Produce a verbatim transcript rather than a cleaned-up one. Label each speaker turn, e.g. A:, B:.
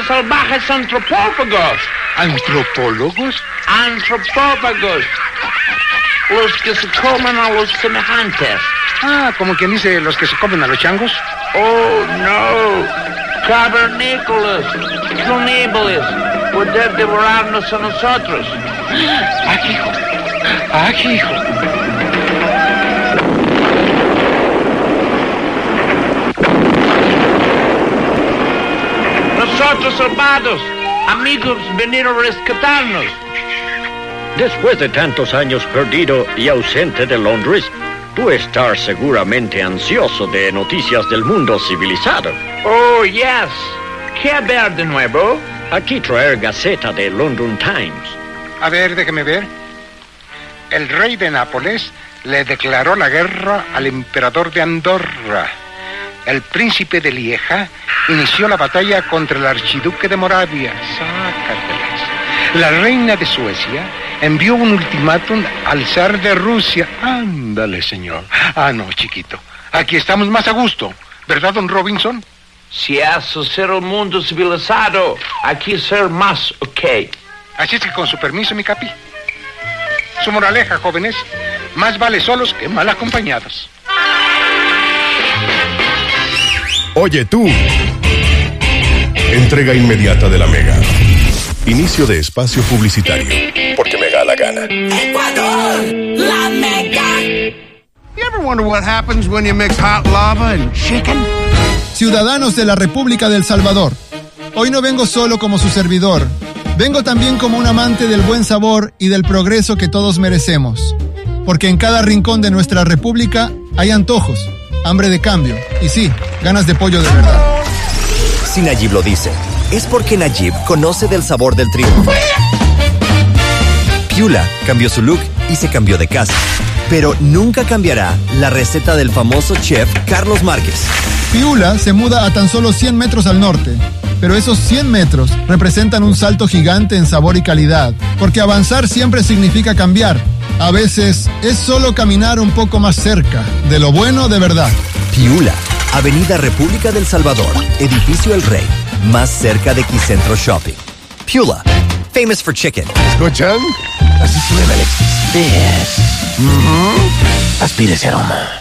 A: salvajes antropófagos.
B: ¿Antropólogos?
A: Antropófagos. Los que se comen a los semejantes.
B: Ah, como quien dice, los que se comen a los changos.
A: Oh, no. Cavernícolas, caníbales, poder devorarnos a nosotros.
B: Aquí, hijo. Aquí, hijo.
A: Nosotros salvados, amigos, vinieron a rescatarnos.
C: Después de tantos años perdido y ausente de Londres, tú estás seguramente ansioso de noticias del mundo civilizado.
A: Oh, yes. ¿Qué ver de nuevo?
C: Aquí traer Gaceta de London Times.
B: A ver, déjeme ver. El rey de Nápoles le declaró la guerra al emperador de Andorra. El príncipe de Lieja inició la batalla contra el archiduque de Moravia. Sácatelas. La reina de Suecia envió un ultimátum al zar de Rusia. Ándale, señor. Ah, no, chiquito. Aquí estamos más a gusto. ¿Verdad, don Robinson?
A: Si eso ser el mundo civilizado, aquí ser más ok.
B: Así es que con su permiso, mi capi. Su moraleja, jóvenes, más vale solos que mal acompañados.
D: Oye tú. Entrega inmediata de la Mega. Inicio de espacio publicitario. Porque me da la gana.
E: Ecuador, la Mega.
F: You ever wonder what happens when you mix hot lava and chicken?
G: Ciudadanos de la República del Salvador, hoy no vengo solo como su servidor, vengo también como un amante del buen sabor y del progreso que todos merecemos, porque en cada rincón de nuestra república hay antojos, hambre de cambio y sí, ganas de pollo de verdad.
H: Si Nayib lo dice, es porque Nayib conoce del sabor del triunfo. Piula cambió su look y se cambió de casa, pero nunca cambiará la receta del famoso chef Carlos Márquez.
G: Piula se muda a tan solo cien metros al norte, pero esos cien metros representan un salto gigante en sabor y calidad, porque avanzar siempre significa cambiar. A veces es solo caminar un poco más cerca de lo bueno de verdad.
H: Piula, Avenida República del Salvador, Edificio El Rey, más cerca de Quicentro Shopping. Piula, famous for chicken.
F: ¿Escuchan? Así suena el Alexis.
I: Yes. Mm-hmm. Aspire ese aroma.